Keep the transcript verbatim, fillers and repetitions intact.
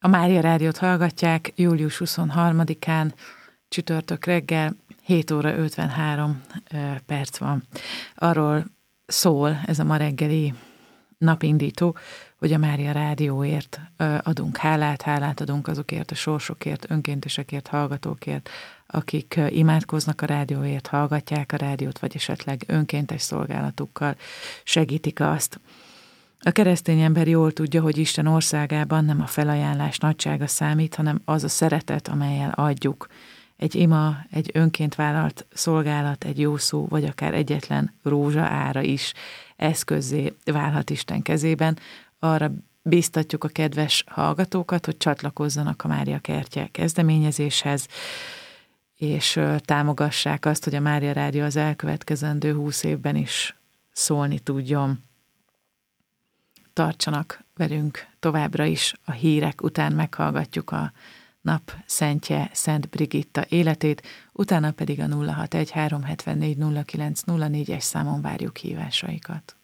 A Mária Rádiót hallgatják július huszonharmadikán, csütörtök reggel, hét óra ötvenhárom perc van. Arról szól ez a ma reggeli napindító, hogy a Mária Rádióért adunk hálát, hálát adunk azokért a sorsokért, önkéntesekért, hallgatókért, akik imádkoznak a rádióért, hallgatják a rádiót, vagy esetleg önkéntes szolgálatukkal segítik azt. A keresztény ember jól tudja, hogy Isten országában nem a felajánlás nagysága számít, hanem az a szeretet, amellyel adjuk. Egy ima, egy önként vállalt szolgálat, egy jó szó, vagy akár egyetlen rózsa ára is eszközzé válhat Isten kezében. Arra bíztatjuk a kedves hallgatókat, hogy csatlakozzanak a Mária Kertje kezdeményezéshez, és támogassák azt, hogy a Mária Rádió az elkövetkezendő húsz évben is szólni tudjon. Tartsanak velünk továbbra is, a hírek után meghallgatjuk a nap szentje, Szent Brigitta életét, utána pedig a nulla hat egy három hetvennégy nulla kilenc nulla négyes számon várjuk hívásaikat.